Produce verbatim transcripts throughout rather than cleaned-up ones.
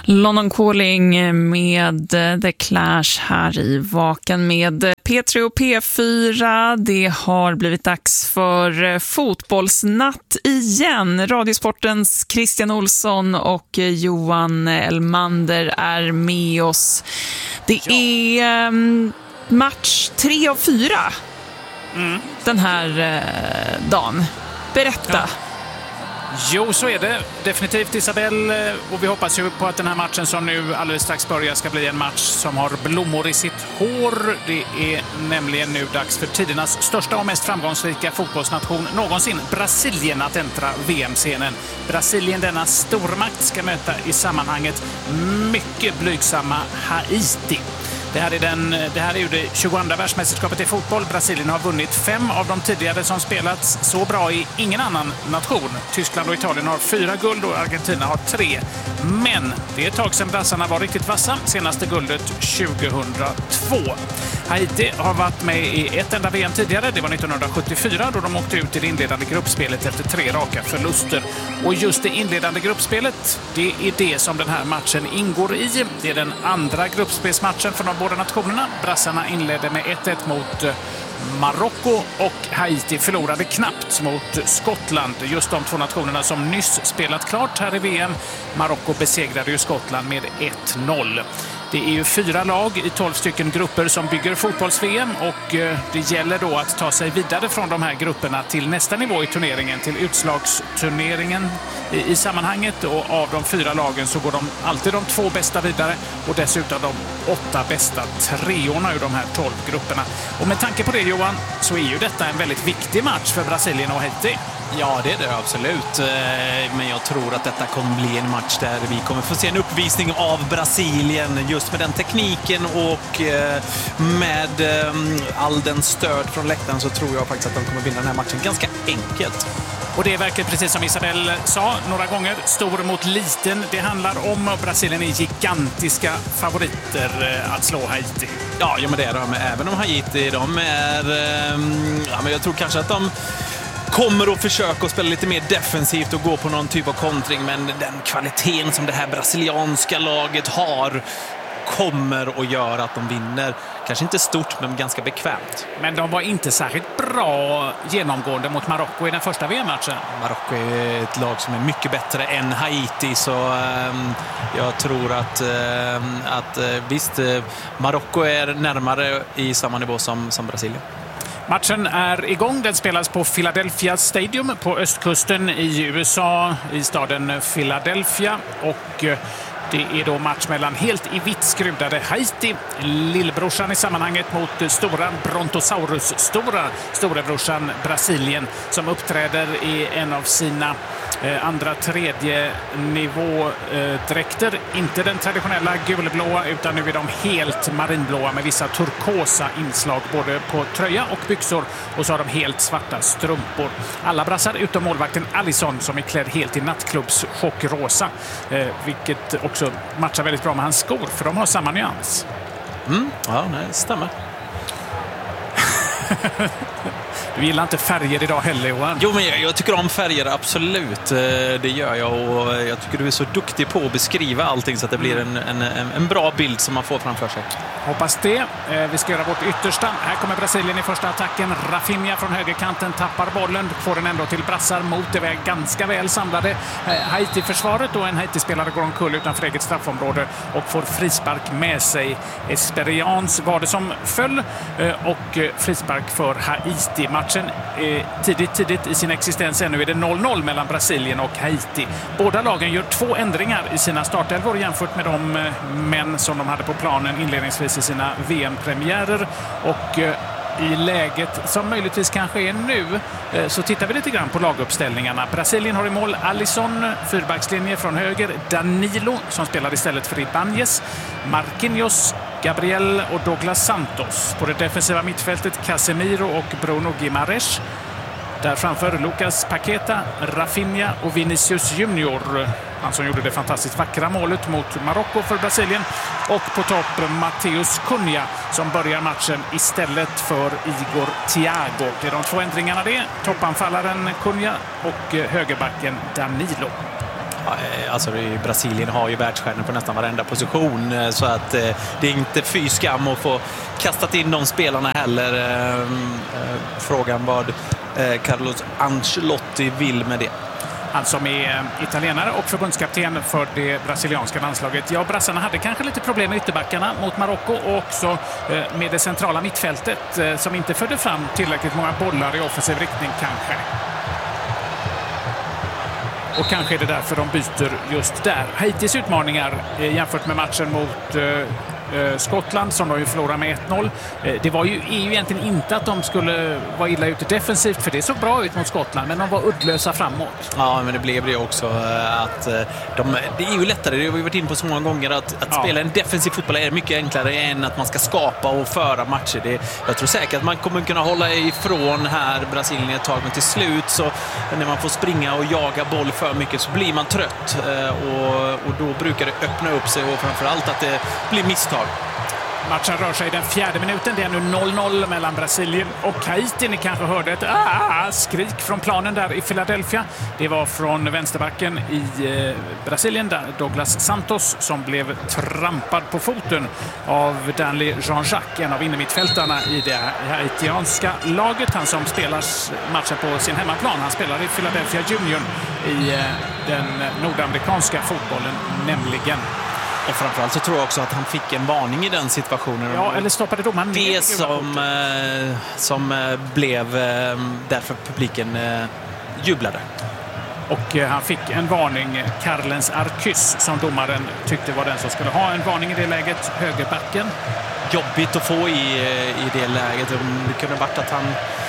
London Calling med The Clash här i Vaken med P tre och P fyra. Det har blivit dags för fotbollsnatt igen. Radiosportens Christian Olsson och Johan Elmander är med oss. Det är um, match tre av fyra mm. den här uh, dagen. Berätta. Ja. Jo, så är det definitivt, Isabelle, och vi hoppas ju på att den här matchen som nu alldeles strax börjar ska bli en match som har blommor i sitt hår. Det är nämligen nu dags för tidernas största och mest framgångsrika fotbollsnation någonsin, Brasilien, att äntra V M-scenen. Brasilien, denna stormakt, ska möta i sammanhanget mycket blygsamma Haiti. Det här är, den, det här är ju det tjugoandra världsmästerskapet i fotboll. Brasilien har vunnit fem av de tidigare som spelats. Så bra i ingen annan nation. Tyskland och Italien har fyra guld och Argentina har tre. Men det är ett tag sedan brassarna var riktigt vassa. Senaste guldet tjugohundratvå. Haiti har varit med i ett enda V M tidigare. Det var nittonhundrasjuttiofyra då de åkte ut i det inledande gruppspelet efter tre raka förluster. Och just det inledande gruppspelet, det är det som den här matchen ingår i. Det är den andra gruppspelsmatchen för de båda nationerna. Brassarna inledde med ett ett mot Marocko och Haiti förlorade knappt mot Skottland. Just de två nationerna som nyss spelat klart här i V M. Marocko besegrade ju Skottland med ett noll. Det är ju fyra lag i tolv stycken grupper som bygger fotbolls-V M och det gäller då att ta sig vidare från de här grupperna till nästa nivå i turneringen, till utslagsturneringen i sammanhanget. Och av de fyra lagen så går de alltid de två bästa vidare och dessutom de åtta bästa treorna ur de här tolv grupperna. Och med tanke på det, Johan, så är ju detta en väldigt viktig match för Brasilien och Haiti. Ja, det är det absolut. Men jag tror att detta kommer bli en match där vi kommer få se en uppvisning av Brasilien just med den tekniken och med all den stöd från läktaren, så tror jag faktiskt att de kommer vinna den här matchen ganska enkelt. Och det är verkligen precis som Isabelle sa några gånger, stor mot liten. Det handlar om att Brasilien är gigantiska favoriter att slå Haiti. Ja, ja men det är de. Även om Haiti, de är... Ja, men jag tror kanske att de kommer att försöka att spela lite mer defensivt och gå på någon typ av kontring, men den kvaliteten som det här brasilianska laget har kommer att göra att de vinner. Kanske inte stort, men ganska bekvämt. Men de var inte särskilt bra genomgående mot Marocko i den första V M-matchen. Marocko är ett lag som är mycket bättre än Haiti, så um, jag tror att, um, att uh, visst, uh, Marocko är närmare i samma nivå som, som Brasilien. Matchen är igång. Den spelas på Philadelphia Stadium på östkusten i U S A, i staden Philadelphia. Och det är då match mellan helt i vitt skrudade Haiti, lillbrorsan i sammanhanget, mot stora Brontosaurus, stora storebrorsan Brasilien, som uppträder i en av sina eh, andra tredje nivå eh, dräkter. Inte den traditionella gulblåa, utan nu är de helt marinblåa med vissa turkosa inslag både på tröja och byxor, och så har de helt svarta strumpor. Alla brassar utom målvakten Alisson, som är klädd helt i nattklubbs chockrosa, eh, vilket också matchar väldigt bra med hans skor, för de har samma nyans. Mm, ja, nej, det stämmer. Du gillar inte färger idag heller, Johan? Jo, men jag, jag tycker om färger, absolut. Det gör jag, och jag tycker du är så duktig på att beskriva allting så att det blir en, en, en bra bild som man får framför sig. Hoppas det. Vi ska göra vårt yttersta. Här kommer Brasilien i första attacken. Rafinha från högerkanten tappar bollen, får den ändå till brassar mot det ganska väl samlade Haiti-försvaret, och en Haiti-spelare går omkull utanför eget straffområde och får frispark med sig. Esperians var det som föll, och frispark för Haiti. Matchen är tidigt, tidigt i sin existens. Ännu är det noll noll mellan Brasilien och Haiti. Båda lagen gör två ändringar i sina startelvor jämfört med de män som de hade på planen inledningsvis i sina V M-premiärer. Och i läget som möjligtvis kanske är nu, så tittar vi lite grann på laguppställningarna. Brasilien har i mål Alisson, fyrbackslinje från höger, Danilo som spelar istället för Ibanez, Marquinhos, Gabriel och Douglas Santos. På det defensiva mittfältet Casemiro och Bruno Guimaraes. Där framför Lucas Paqueta, Rafinha och Vinicius Junior. Han som gjorde det fantastiskt vackra målet mot Marocko för Brasilien. Och på topp Mateus Cunha som börjar matchen istället för Igor Thiago. Det är de två ändringarna det. Toppanfallaren Cunha och högerbacken Danilo. Alltså Brasilien har ju världsstjärnor på nästan varenda position, så att det är inte fy skam att få kastat in de spelarna heller. Frågan vad Carlos Ancelotti vill med det. Han som är italienare och förbundskapten för det brasilianska landslaget. Ja, brassarna hade kanske lite problem med ytterbackarna mot Marocko och också med det centrala mittfältet som inte förde fram tillräckligt många bollar i offensiv riktning kanske. Och kanske är det därför de byter just där. Haitis utmaningar jämfört med matchen mot eh, Skottland som de ju förlorade med ett noll. Eh, det var ju, är ju egentligen inte att de skulle vara illa ute defensivt, för det såg bra ut mot Skottland, men de var uddlösa framåt. Ja, men det blev det också. Att de, det är ju lättare, det har vi varit in på så många gånger, att, att ja. spela en defensiv fotboll är mycket enklare än att man ska skapa och föra matcher. Det, jag tror säkert att man kommer kunna hålla ifrån här Brasilien ett tag, men till slut så när man får springa och jaga boll för mycket så blir man trött och, och då brukar det öppna upp sig och framförallt att det blir misstag. Matchen rör sig i den fjärde minuten. Det är nu noll noll mellan Brasilien och Haiti. Ni kanske hörde ett ah, skrik från planen där i Philadelphia. Det var från vänsterbacken i eh, Brasilien, där Douglas Santos, som blev trampad på foten av Danley Jean-Jacques, en av innermittfältarna i det haitianska laget. Han som spelar matchen på sin hemmaplan. Han spelar i Philadelphia Union i eh, den nordamerikanska fotbollen nämligen. Och framförallt så tror jag också att han fick en varning i den situationen. Ja, eller stoppade domaren ner. Det som, eh, som eh, blev eh, därför publiken eh, jublade. Och eh, han fick en varning, Carlens Arcus, som domaren tyckte var den som skulle ha en varning i det läget, högerbacken. Jobbigt att få i, i det läget. Det kunde varit att han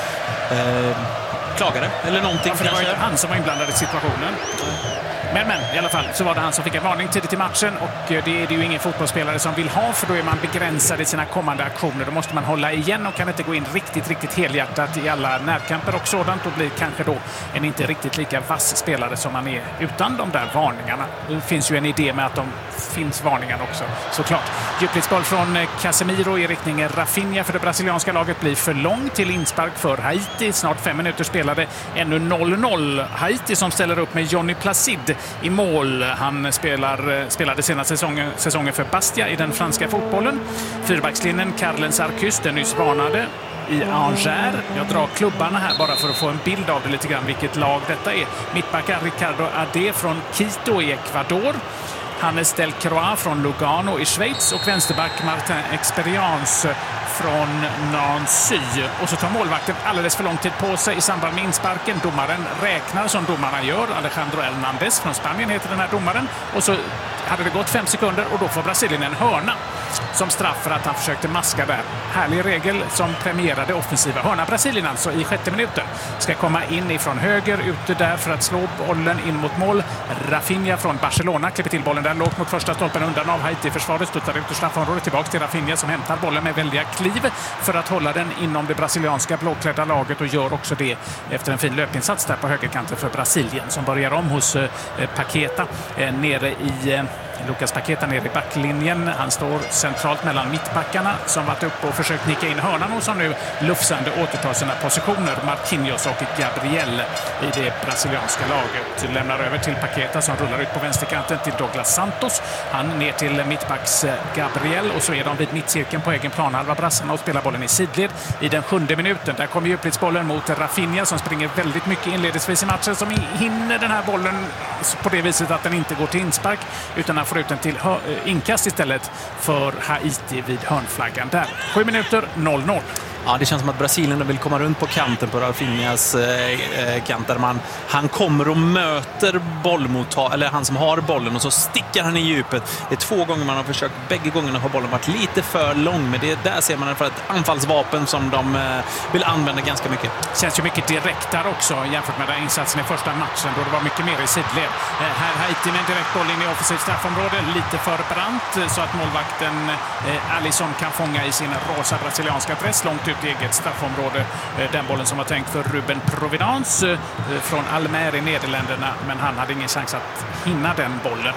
eh, klagade eller någonting. Ja, för det var ju han som var inblandad i situationen. Men, men i alla fall så var det han som fick en varning tidigt i matchen, och det är det ju ingen fotbollsspelare som vill ha, för då är man begränsad i sina kommande aktioner. Då måste man hålla igen och kan inte gå in riktigt, riktigt helhjärtat i alla närkamper och sådant, och blir kanske då en inte riktigt lika vass spelare som man är utan de där varningarna. Det finns ju en idé med att de finns varningar också, såklart. Djupledsboll från Casemiro i riktning Rafinha för det brasilianska laget blir för lång till inspark för Haiti. Snart fem minuter spelade, ännu noll noll. Haiti som ställer upp med Johnny Placide i mål. Han spelar, spelade senaste säsongen, säsongen för Bastia i den franska fotbollen. Fyrbackslinjen Carlens Arcus, den nyss varnade i Angers. Jag drar klubbarna här bara för att få en bild av det lite grann, vilket lag detta är. Mittbackar Ricardo Ade från Quito i Ecuador. Hannes Del Croix från Lugano i Schweiz och vänsterback Martin Experience från Nancy. Och så tar målvakten alldeles för lång tid på sig i samband med insparken. Domaren räknar som domarna gör. Alejandro Hernández från Spanien heter den här domaren. Och så hade det gått fem sekunder och då får Brasilien en hörna som straff för att han försökte maska där. Härlig regel som premierade offensiva hörna. Brasilien alltså i sjätte minuten ska komma in ifrån höger ute där för att slå bollen in mot mål. Rafinha från Barcelona klipper till bollen där lågt mot första stolpen undan av Haiti-försvaret. Stuttar ut ur straffområdet tillbaka till Rafinha som hämtar bollen med väldiga kliv för att hålla den inom det brasilianska blåklädda laget, och gör också det efter en fin löpinsats där på högerkanten för Brasilien som börjar om hos eh, Paqueta eh, nere i eh, Lucas Paqueta nere i backlinjen. Han står centralt mellan mittbackarna som varit uppe och försökt nicka in hörnan och som nu lufsande återtar sina positioner. Marquinhos och Gabriel i det brasilianska laget lämnar över till Paqueta som rullar ut på vänsterkanten till Douglas Santos. Han ner till mittbacks Gabriel, och så är de vid mittcirkeln på egen planhalva brassarna och spelar bollen i sidled i den sjunde minuten. Där kommer djupledsbollen mot Rafinha som springer väldigt mycket inledningsvis i matchen, som hinner den här bollen på det viset att den inte går till inspark utan han får ut den till inkast istället för Haiti vid hörnflaggan där. Sju minuter, noll noll. Ja, det känns som att Brasilien vill komma runt på kanten på Rafinhas eh, kant där man, han kommer och möter bollmottag, eller han som har bollen, och så sticker han i djupet. Det är två gånger man har försökt, bägge gångerna har bollen varit lite för lång, men det, där ser man för ett anfallsvapen som de eh, vill använda ganska mycket. Känns ju mycket direktare också jämfört med den insatsen i första matchen då det var mycket mer i sidled. Eh, här Haiti med en direkt boll in i offensivt straffområde, lite för brant så att målvakten eh, Alisson kan fånga i sin rosa brasilianska dress långt ut i eget straffområde. Den bollen som var tänkt för Ruben Providence från Almer i Nederländerna, men han hade ingen chans att hinna den bollen.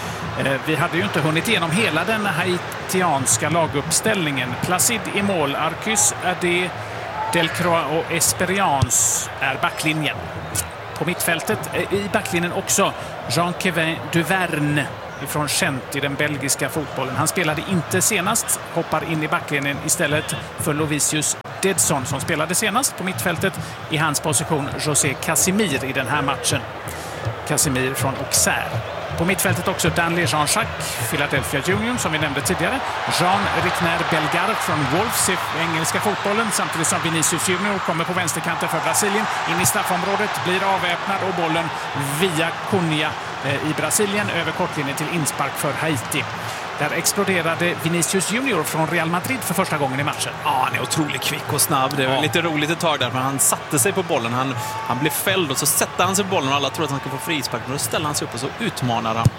Vi hade ju inte hunnit igenom hela den haitianska laguppställningen. Placide i mål, Arcus, Ade, Del Croix och Esperiance är backlinjen. På mittfältet i backlinjen också Jean-Kevin Duverne från Gent i den belgiska fotbollen. Han spelade inte senast, hoppar in i backlinjen istället för Lovisius Dedson som spelade senast. På mittfältet i hans position José Casimir i den här matchen. Casimir från Auxerre. På mittfältet också Danley Jean-Jacques, Philadelphia Union som vi nämnde tidigare. Jean Rickner Bellegarde från Wolves i engelska fotbollen. Samtidigt som Vinicius Junior kommer på vänsterkanten för Brasilien. In i straffområdet, blir avväpnad och bollen via Cunha i Brasilien över kortlinjen till inspark för Haiti. Där exploderade Vinicius Junior från Real Madrid för första gången i matchen. Ja, han är otroligt kvick och snabb. Det var ja. lite roligt ett tag där, men han satte sig på bollen. Han, han blev fälld och så sätter han sig på bollen och alla tror att han ska få frispark. Men då ställer han sig upp och så utmanar han.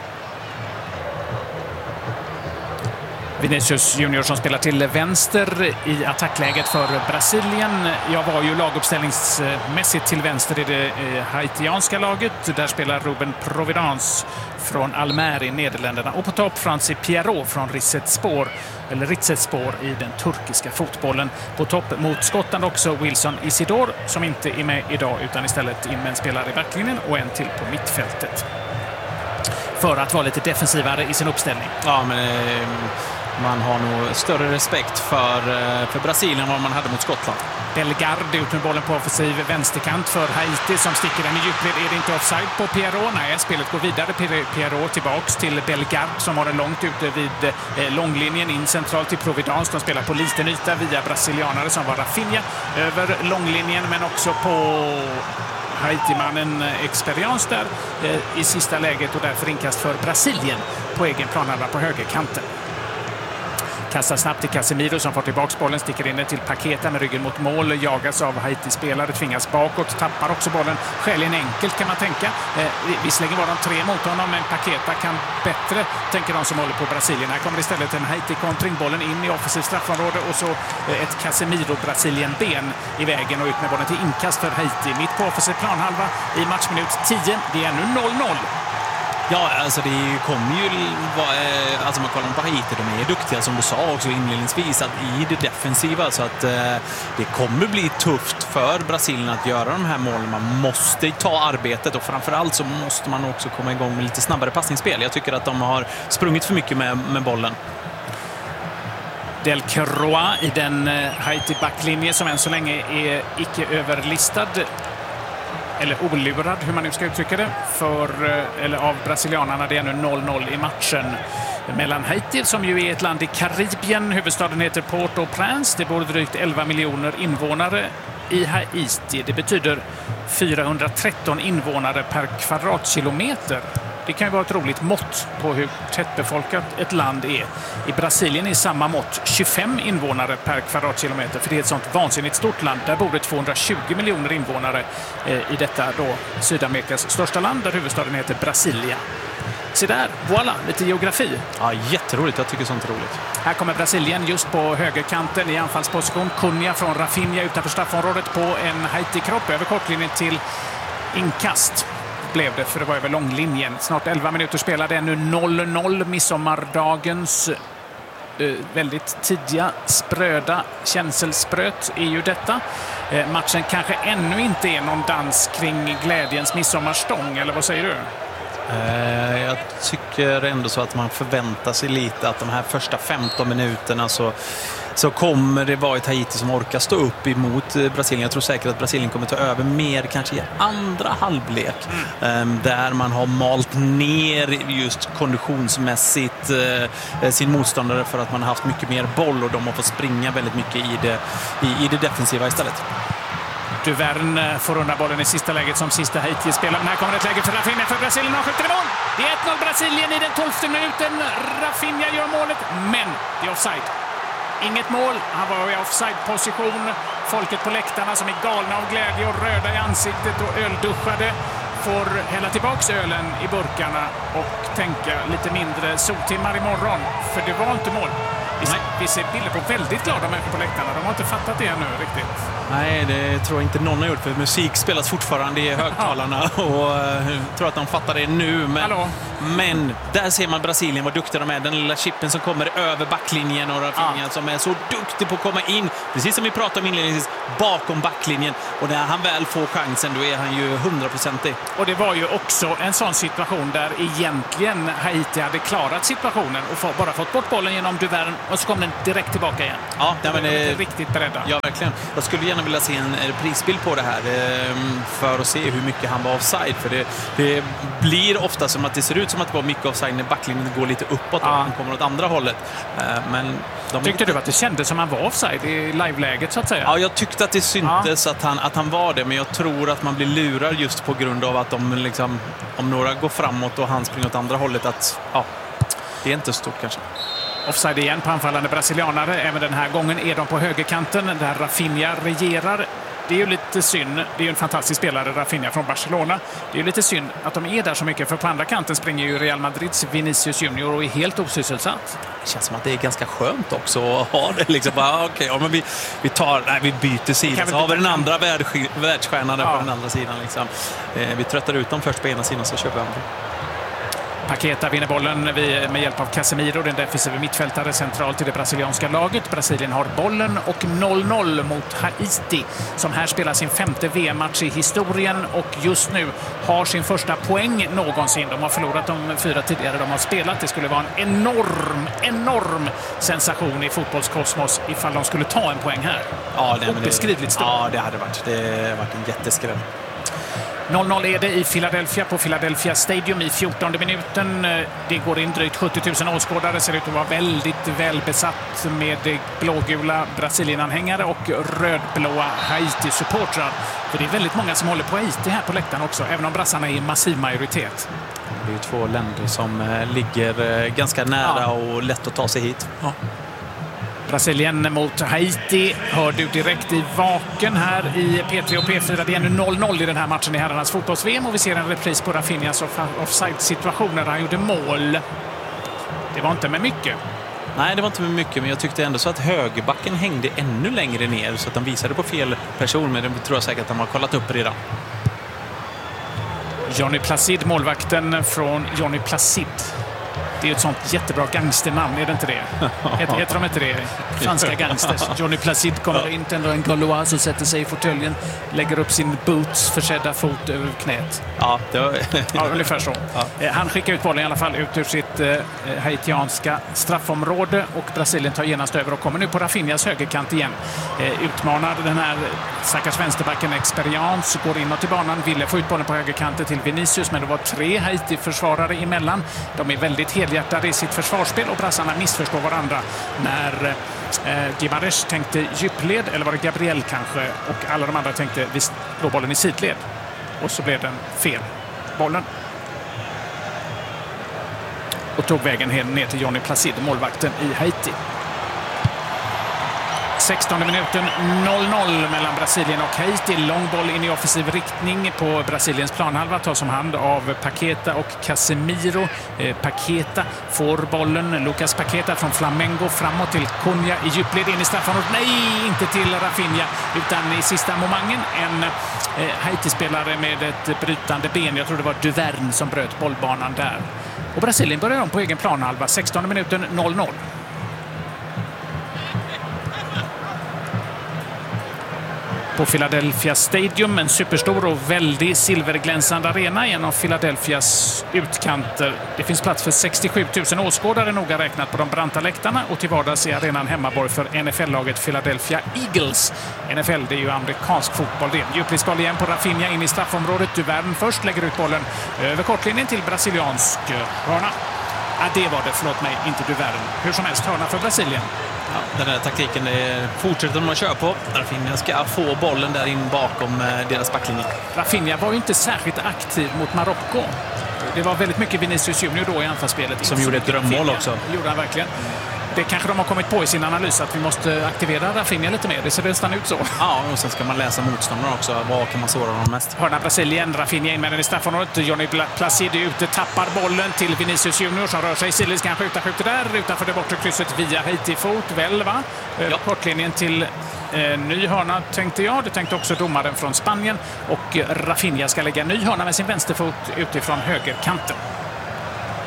Vinicius Junior som spelar till vänster i attackläget för Brasilien. Jag var ju laguppställningsmässigt till vänster i det haitianska laget. Där spelar Ruben Providence från Almere i Nederländerna. Och på topp Francis Pierrot från Rizzetspor, eller Rizzetspor i den turkiska fotbollen. På topp mot Skottland också Wilson Isidor som inte är med idag utan istället in med en spelare i backlinjen och en till på mittfältet. För att vara lite defensivare i sin uppställning. Ja, men eh, man har nog större respekt för, för Brasilien än vad man hade mot Skottland. Bellegarde ut med bollen på offensiv vänsterkant för Haiti som sticker den i djupled. Är det inte offside på Pierrot? Nej, spelet går vidare. Pierrot tillbaks till Bellegarde som har den långt ute vid eh, långlinjen in centralt till Providence. De spelar på liten yta via brasilianare som var Rafinha över långlinjen men också på Haiti-mannen Experience där eh, i sista läget och därför inkast för Brasilien på egen planhalva på högerkanten. Kastar snabbt till Casemiro som får tillbaka bollen, sticker in den till Paqueta med ryggen mot mål, jagas av Haiti-spelare, tvingas bakåt, tappar också bollen skäligen enkelt kan man tänka. Eh, visserligen var de tre mot honom men Paqueta kan bättre, tänker de som håller på Brasilien. Här kommer istället en Haiti-kontring, bollen in i offensivt straffområde och så eh, ett Casemiro-Brasilien-ben i vägen och ut med bollen till inkast för Haiti. Mitt på offensiv planhalva i matchminut tio, det är nu noll noll. Ja, alltså det kommer ju alltså man kollar på Haiti, de är duktiga som du sa också inledningsvis att i det defensiva så att eh, det kommer bli tufft för Brasilien att göra de här målen. Man måste ta arbetet och framförallt så måste man också komma igång med lite snabbare passningsspel. Jag tycker att de har sprungit för mycket med, med bollen. Delcroix i den eh, Haiti-backlinje som än så länge är icke överlistad eller olurad, hur man nu ska uttrycka det, för, eller av brasilianerna. Det är nu noll noll i matchen mellan Haiti, som ju är ett land i Karibien. Huvudstaden heter Port-au-Prince. Det bor drygt elva miljoner invånare i Haiti. Det betyder fyrahundratretton invånare per kvadratkilometer. Det kan ju vara ett roligt mått på hur tättbefolkat ett land är. I Brasilien är samma mått tjugofem invånare per kvadratkilometer, för det är ett sånt vansinnigt stort land. Där bor det tvåhundratjugo miljoner invånare eh, i detta då Sydamerikas största land, där huvudstaden heter Brasilia. Se där, voilà, lite geografi. Ja, jätteroligt, jag tycker sånt är roligt. Här kommer Brasilien just på högerkanten i anfallsposition. Cunha från Rafinha utanför straffområdet på en Haiti-kropp över kortlinjen till inkast. Blev det, för det var över långlinjen. Snart elva minuter spelade, ännu noll noll. Midsommardagens eh, väldigt tidiga, spröda känselspröt är ju detta. Eh, matchen kanske ännu inte är någon dans kring glädjens midsommarstång, eller vad säger du? Eh, jag tycker ändå så att man förväntar sig lite att de här första femton minuterna så så kommer det vara ett Haiti som orkar stå upp emot Brasilien. Jag tror säkert att Brasilien kommer ta över mer kanske i andra halvlek. Mm. Där man har malt ner just konditionsmässigt sin motståndare för att man har haft mycket mer boll och de har fått springa väldigt mycket i det, i, i det defensiva istället. Duverne får undan bollen i sista läget som sista Haiti-spelare. Men här kommer ett läge för Rafinha för Brasilien och skjuter i mål. Det är ett noll Brasilien i den tolfte minuten. Rafinha gör målet, men det är offside. Inget mål, han var i offside-position. Folket på läktarna som är galna av glädje och röda i ansiktet och ölduschade får hälla tillbaks ölen i burkarna och tänka lite mindre soltimmar imorgon. För det var inte mål. Vi ser, vi ser bilder på väldigt glada människor på läktarna. De har inte fattat det ännu riktigt. Nej, det tror jag inte någon har gjort, för musik spelas fortfarande i högtalarna och jag tror att de fattar det nu. Men Hallå? Men där ser man Brasilien, vad duktiga de är. Den lilla chippen som kommer över backlinjen och Rafinha ja. som är så duktig på att komma in. Precis som vi pratade om inledningsvis, bakom backlinjen. Och när han väl får chansen, då är han ju hundraprocentig. Och det var ju också en sån situation där egentligen Haiti hade klarat situationen och bara fått bort bollen genom Duvern och så kom den direkt tillbaka igen. Ja, det var inte riktigt beredda. Ja, verkligen. Jag skulle gärna vilja se en reprisbild på det här för att se hur mycket han var offside. För det, det blir ofta som att det ser ut som att det var mycket offside när backlinjen går lite uppåt och han kommer åt andra hållet. Men de... Tyckte du att det kändes som att han var offside i live-läget så att säga? Ja, jag tyckte att det syntes ja. att, han, att han var det. Men jag tror att man blir lurad just på grund av att de liksom, om några går framåt och han springer åt andra hållet, att ja, det är inte stort kanske. Offside igen på anfallande brasilianare. Även den här gången är de på högerkanten där Rafinha regerar. Det är ju lite synd. Det är ju en fantastisk spelare, Rafinha från Barcelona. Det är ju lite synd att de är där så mycket, för på andra kanten springer ju Real Madrids Vinicius Junior och är helt osysselsatt. Det känns som att det är ganska skönt också att ha det. Liksom bara, okay, ja, men vi, vi, tar, nej, vi byter sida. Så har vi den andra världsstjärnan ja. på den andra sidan. Liksom. Eh, vi tröttar ut dem först på ena sidan så köper vi andra. Paqueta vinner bollen med hjälp av Casemiro, den defensiva mittfältare centralt i det brasilianska laget. Brasilien har bollen och noll noll mot Haiti som här spelar sin femte V M-match i historien och just nu har sin första poäng någonsin. De har förlorat de fyra tidigare de har spelat. Det skulle vara en enorm, enorm sensation i fotbollskosmos ifall de skulle ta en poäng här. Ja, det, Obeskrivligt stort. Ja, det hade varit, det hade varit en jätteskräll. noll noll är det i Philadelphia på Philadelphia Stadium i fjortonde minuten. Det går in drygt sjuttio tusen åskådare. Ser ut att vara väldigt välbesatt med blågula Brasilien-anhängare och rödblåa Haiti-supportrar. För det är väldigt många som håller på Haiti här på läktaren också, även om brassarna är i massiv majoritet. Det är ju två länder som ligger ganska nära ja. och lätt att ta sig hit. Ja. Brasilien mot Haiti hör du direkt i vaken här i P tre och P fyra. Det är nu noll noll i den här matchen i herrarnas fotbolls-V M och vi ser en repris på Rafinhas offside-situationer. Han gjorde mål. Det var inte med mycket. Nej, det var inte med mycket, men jag tyckte ändå så att högerbacken hängde ännu längre ner så att de visade på fel person, men det tror jag säkert att de har kollat upp redan. Johnny Placid, målvakten från Johnny Placid. Det är ett sånt jättebra gangsternamn, är det inte det? Heter, heter de inte det? Franska gangsters. Johnny Placid kommer in, ändå en Gaulois och sätter sig i fåtöljen, lägger upp sin boots försedda fot över knät. Ja, det var... ja, ungefär så. Ja. Han skickar ut bollen i alla fall ut ur sitt eh, haitianska straffområde och Brasilien tar genast över och kommer nu på Rafinhas högerkant igen. Eh, utmanar den här stackars vänsterbacken Experience, går inåt i banan, ville få ut bollen på högerkanten till Vinicius, men det var tre Haiti-försvarare emellan. De är väldigt helhjärtade i sitt försvarsspel och brassarna missförstår varandra när eh, Gimares tänkte djupled, eller var det Gabriel kanske, och alla de andra tänkte vi slår bollen i sidled. Och så blev den fel. Bollen. Och tog vägen ner till Johnny Placid, målvakten i Haiti. sextonde minuten, noll noll mellan Brasilien och Haiti. Lång boll in i offensiv riktning på Brasiliens planhalva. Tas om hand av Paqueta och Casemiro. Eh, Paqueta får bollen. Lucas Paqueta från Flamengo framåt till Cunha i djupled in i straffområdet. Nej, inte till Rafinha utan i sista momangen en eh, Haiti-spelare med ett brytande ben. Jag tror det var Duvern som bröt bollbanan där. Och Brasilien börjar om på egen planhalva. sextonde minuten, noll noll. På Philadelphia Stadium, en superstor och väldigt silverglänsande arena, en av Philadelphias utkanter. Det finns plats för sextiosju tusen åskådare noga räknat på de branta läktarna och till vardags är arenan hemmaborg för N F L-laget Philadelphia Eagles. N F L, det är ju amerikansk fotboll det. Djupledsboll igen på Rafinha in i straffområdet. Duvern först lägger ut bollen över kortlinjen till brasiliansk hörna. Ja, det var det, förlåt mig, inte Duvern. Hur som helst, hörna för Brasilien. Ja, den här taktiken det fortsätter de att köra på. Rafinha ska få bollen där in bakom deras backlinje. Rafinha var ju inte särskilt aktiv mot Marocko. Det var väldigt mycket Vinicius Junior då i anfallsspelet. Som gjorde ett drömmål också. Det gjorde han verkligen. Det kanske de har kommit på i sin analys att vi måste aktivera Rafinha lite mer. Det ser nästan ut så. Ja, och sen ska man läsa motståndarna också. Vad kan man såra dem mest? Hörna Brasilien, Rafinha in med den i straffområdet. Johnny Placid ute, tappar bollen till Vinicius Junior som rör sig i sidled. Kan skjuta, skjuter där utanför det bortre krysset via Haiti-fot. Väl va? Över ja. kortlinjen till eh, ny hörna tänkte jag. Det tänkte också domaren från Spanien. Och Rafinha ska lägga ny hörna med sin vänsterfot utifrån högerkanten.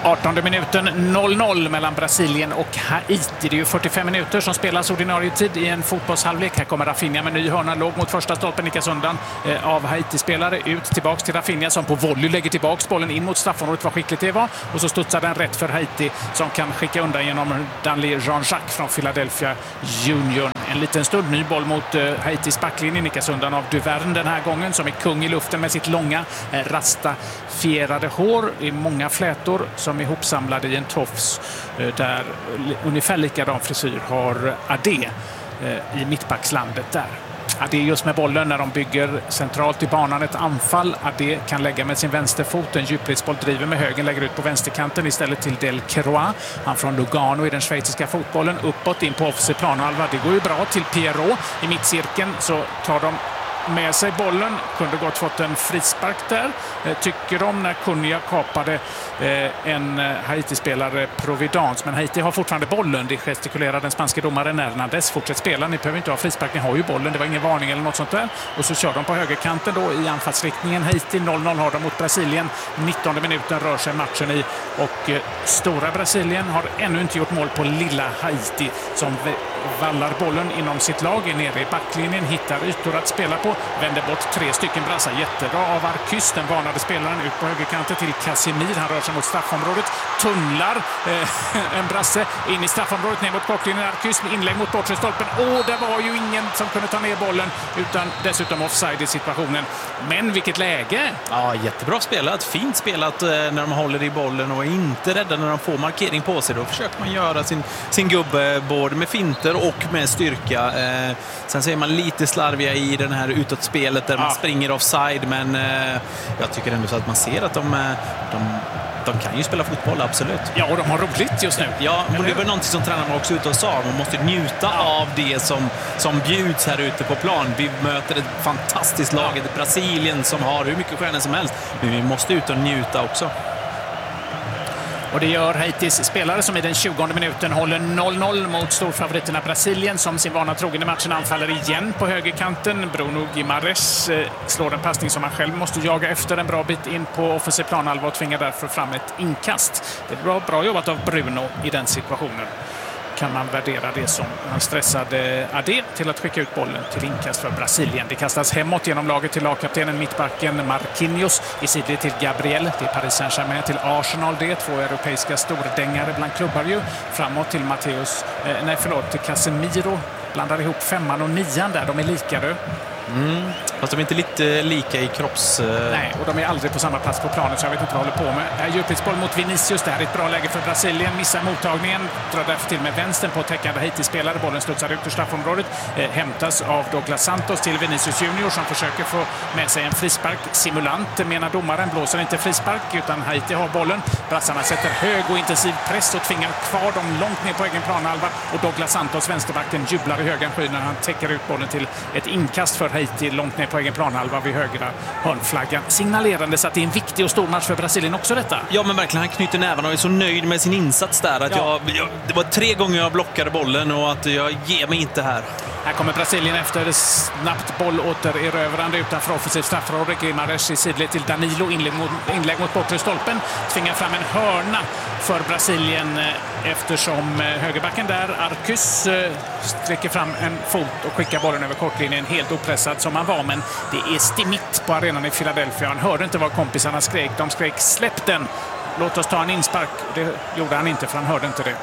artonde minuten noll noll mellan Brasilien och Haiti. Det är ju fyrtiofem minuter som spelas ordinarie tid i en fotbollshalvlek. Här kommer Rafinha med ny hörna, låg mot första stolpen, nickas undan eh, av Haiti-spelare. Ut tillbaks till Rafinha som på volley lägger tillbaks bollen in mot straffområdet. Vad skickligt det var. Och så studsar den rätt för Haiti som kan skicka undan genom Danley Jean-Jacques från Philadelphia Union. En liten stund, ny boll mot eh, Haitis backlinje, nickas undan av Duverne den här gången som är kung i luften med sitt långa eh, rastafierade hår. Det är många flätor som är ihopsamlade i en tofs eh, där ungefär likadan frisyr har Adé eh, i mittbackslandet där. Adé just med bollen när de bygger centralt i banan ett anfall. Adé kan lägga med sin vänsterfot. En djupledsboll driver med högen, lägger ut på vänsterkanten istället till Del Keroa. Han från Lugano i den schweiziska fotbollen. Uppåt in på offensiv planhalva. Det går ju bra till Pierrot. I mittcirkeln så tar de med sig bollen. Kunde gott fått en frispark där. Eh, tycker de när Cunha kapade eh, en eh, Haiti-spelare Providence. Men Haiti har fortfarande bollen. Det gestikulerar den spanska domaren Hernandez. Fortsätt spela. Ni behöver inte ha frispark. Ni har ju bollen. Det var ingen varning eller något sånt där. Och så kör de på högerkanten då i anfallsriktningen. Haiti noll noll har de mot Brasilien. nittonde minuten rör sig matchen i. Och eh, stora Brasilien har ännu inte gjort mål på lilla Haiti som vallar bollen inom sitt lag. Är nere i backlinjen. Hittar ytor att spela på. Vänder bort tre stycken brassar. Jättebra av Arcus, den varnade spelaren, ut på högerkanten till Casemir. Han rör sig mot straffområdet. Tunnlar eh, en brasse in i straffområdet ner mot kortlinjen. Arcus med inlägg mot bortre stolpen. Åh, det var ju ingen som kunde ta ner bollen utan dessutom offside i situationen. Men vilket läge! Ja, jättebra spelat. Fint spelat eh, när de håller i bollen och är inte rädda när de får markering på sig. Då försöker man göra sin, sin gubbe både med finter och med styrka. Eh, sen ser man lite slarviga i den här utåtspelet där man ja. springer offside, men eh, jag tycker ändå så att man ser att de, de, de kan ju spela fotboll, absolut. Ja, och de har roligt just nu. Ja, och det är väl någonting som tränarna också ute och sa. Man måste njuta ja. av det som, som bjuds här ute på plan. Vi möter ett fantastiskt lag, ett Brasilien som har hur mycket stjärnor som helst. Men vi måste ut och njuta också. Och det gör Haitis spelare som i den tjugonde minuten håller noll noll mot storfavoriterna Brasilien som sin vana trogen i matchen anfaller igen på högerkanten. Bruno Guimarães eh, slår en passning som han själv måste jaga efter en bra bit in på offensiv planhalva och tvingar därför fram ett inkast. Det är bra, bra jobbat av Bruno i den situationen. Kan man värdera det som han stressade Adé till att skicka ut bollen till inkast för Brasilien. Det kastas hemåt genom laget till lagkaptenen mittbacken Marquinhos, i sidled till Gabriel, till Paris Saint-Germain, till Arsenal. Det är två europeiska stordängare bland klubbar ju. Framåt till Matteus, eh, nej förlåt, till Casemiro. Blandar ihop femman och nian där, de är lika du. Mm. Fast de är inte lite lika i kropps... Nej, och de är aldrig på samma plats på planen så jag vet inte vad jag håller på med. Här djupledsboll mot Vinicius. Det här är ett bra läge för Brasilien. Missar mottagningen. Drar därför till med vänstern på täckande Haiti-spelare. Bollen studsar ut ur straffområdet. Eh, hämtas av Douglas Santos till Vinicius Junior som försöker få med sig en frispark. Simulant menar domaren. Blåser inte frispark utan Haiti har bollen. Brassarna sätter hög och intensiv press och tvingar kvar dem långt ner på egen planhalva. Och Douglas Santos, vänsterbacken, jublar i högan sky när han täcker ut bollen till ett inkast för Haiti långt ner på egen planhalva vid högra hörnflaggan. Signalerandes att det är en viktig och stor match för Brasilien också detta. Ja, men verkligen, han knyter nävarna och är så nöjd med sin insats där. Att ja. jag, jag, det var tre gånger jag blockade bollen och att jag ger mig inte här. Här kommer Brasilien efter snabbt boll återerövrande utanför offensiv straffområde. Guimarães i sidled till Danilo, inlägg mot, inlägg mot bortre stolpen. Tvingar fram en hörna för Brasilien eftersom högerbacken där, Arcus, sträcker fram en fot och skickar bollen över kortlinjen helt opressad som han var. Men det är stimmitt på arenan i Philadelphia. Han hörde inte vad kompisarna skrek. De skrek släpp den, låt oss ta en inspark. Det gjorde han inte för han hörde inte det.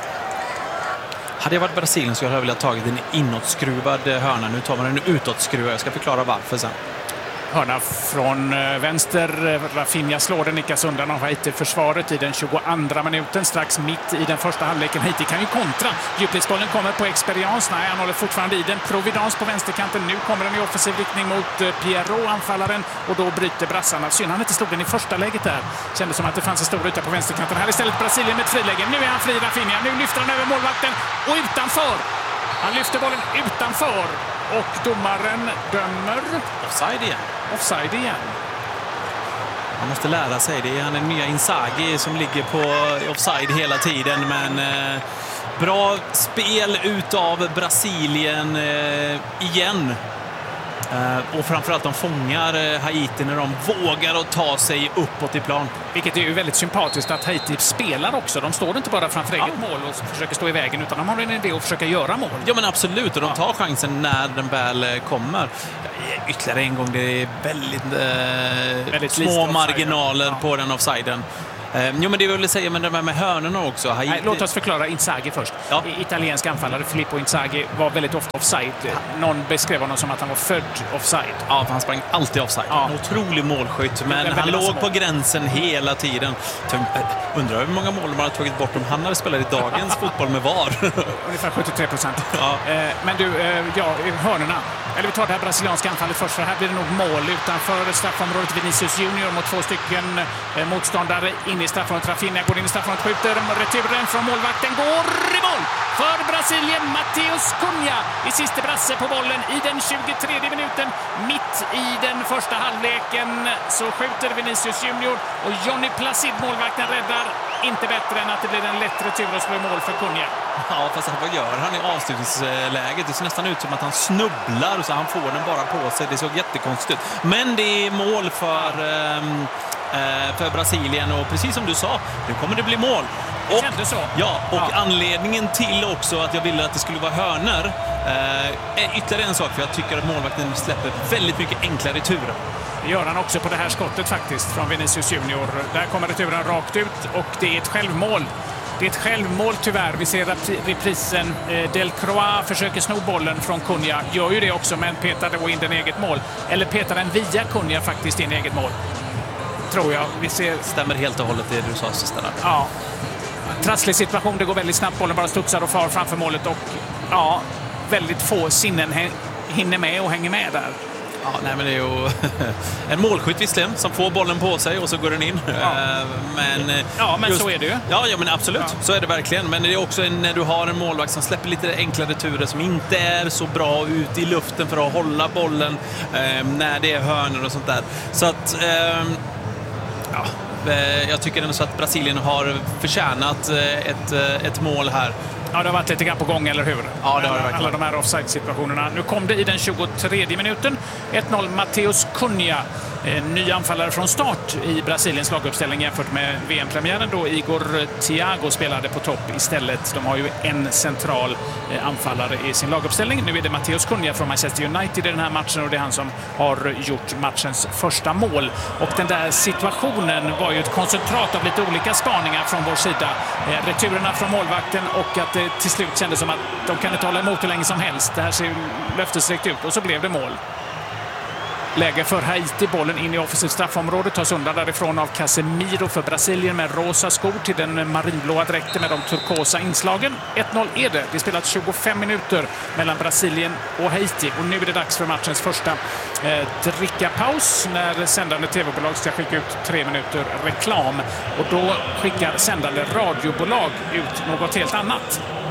Hade jag varit Brasilien så hade jag velat tagit en inåtskruvad hörna. Nu tar man en utåtskruvad. Jag ska förklara varför sen. Hörna från vänster. Rafinha slår den, nickas undan av Haiti-försvaret i den tjugoandra minuten. Strax mitt i den första halvleken. Haiti kan ju kontra. Djupledsbollen kommer på Experience. Nej, han håller fortfarande i den. Providence på vänsterkanten. Nu kommer den i offensiv riktning mot Pierrot, anfallaren. Och då bryter brassarna. Synd han inte slog den i första läget där. Kändes som att det fanns en stor yta på vänsterkanten. Här istället Brasilien med ett friläge. Nu är han fri, Rafinha. Nu lyfter han över målvakten och utanför. Han lyfter bollen utanför. Och domaren dömer... Offside igen. Offside igen. Man måste lära sig det. Han är den nya Inzaghi som ligger på offside hela tiden. Men eh, bra spel utav Brasilien eh, igen. Och framförallt de fångar Haiti när de vågar att ta sig uppåt i plan. Vilket är ju väldigt sympatiskt att Haiti spelar också. De står inte bara framför eget ja. mål och försöker stå i vägen, utan de har en idé att försöka göra mål. Ja, men absolut. Och de tar ja. chansen när den väl kommer. Ytterligare en gång, det är väldigt, eh, väldigt små marginaler ja. på den offsiden. Eh, jo, men det vill jag säga med det med hörnorna också. Haiti... Nej, låt oss förklara Inzaghi först. Ja. Italiensk anfallare Filippo Inzaghi var väldigt ofta offside. Någon beskrev honom som att han var född offside. Ja, han sprang alltid offside. Ja. En otrolig målskytt, men han låg på gränsen hela tiden. Undrar hur många mål man har tagit bort om han hade spelat i dagens fotboll med V A R. Ungefär sjuttiotre procent. Ja. Eh, men du, eh, ja, hörnorna. Eller vi tar det här brasilianska anfallet först, för här blir det nog mål utanför straffområdet. Vinicius Junior mot två stycken eh, motståndare in i straffområdet. Rafinha går in i straffområdet, skjuter. Returen från målvakten går i mål för Brasilien. Matheus Cunha i sista brasse på bollen i den tjugotredje minuten. Mitt i den första halvleken så skjuter Vinicius Junior och Johnny Placid, målvakten, räddar inte bättre än att det blir en lätt retur och slår mål för Cunha. Ja, fast vad gör han i avslutningsläget? Det ser nästan ut som att han snubblar så han får den bara på sig. Det såg jättekonstigt ut. Men det är mål för, ähm, äh, för Brasilien och precis som du sa, nu kommer det bli mål. Det kändes så. Ja, och ja. anledningen till också att jag ville att det skulle vara hörnor äh, är ytterligare en sak, för jag tycker att målvakten släpper väldigt mycket enklare returer. Det gör han också på det här skottet faktiskt från Vinicius Junior. Där kommer returen rakt ut och det är ett självmål. Det är ett självmål tyvärr. Vi ser reprisen. Delcroix försöker sno bollen från Cunha. Gör ju det också, men petar då in den eget mål. Eller petar den via Cunha faktiskt in eget mål. Tror jag. Vi ser... Stämmer helt och hållet det du sa sista där. Ja. Trasslig situation. Det går väldigt snabbt. Bollen bara studsar och far framför målet. Och ja, väldigt få sinnen hinner med och hänger med där. Ja, nej, men det är ju en målskytt visserligen som får bollen på sig och så går den in. Ja, men, ja, men just, så är det ju. Ja, ja men absolut. Ja. Så är det verkligen. Men det är också en, när du har en målvakt som släpper lite enklare turer som inte är så bra ut i luften för att hålla bollen eh, när det är hörnor och sånt där. Så att eh, ja, eh, jag tycker ändå så att Brasilien har förtjänat eh, ett, eh, ett mål här. Ja, det har varit lite grann på gång, eller hur? Ja, det har det verkligen. Alla de här offside-situationerna. Nu kom det i den tjugotredje minuten. ett noll Matheus Cunha. Ny anfallare från start i Brasiliens laguppställning jämfört med V M-premiären då Igor Thiago spelade på topp istället. De har ju en central anfallare i sin laguppställning. Nu är det Matheus Cunha från Manchester United i den här matchen och det är han som har gjort matchens första mål. Och den där situationen var ju ett koncentrat av lite olika spaningar från vår sida. Returerna från målvakten och att det till slut kändes som att de kan inte hålla emot hur länge som helst. Det här ser löftesrikt ut och så blev det mål. Läge för Haiti, bollen in i offensivt straffområde, tas undan därifrån av Casemiro för Brasilien med rosa skor till den marinblåa dräkten med de turkosa inslagen. ett noll är det. Det spelat tjugofem minuter mellan Brasilien och Haiti och nu är det dags för matchens första eh, drickapaus när sändande tv-bolag ska skicka ut tre minuter reklam och då skickar sändande radiobolag ut något helt annat.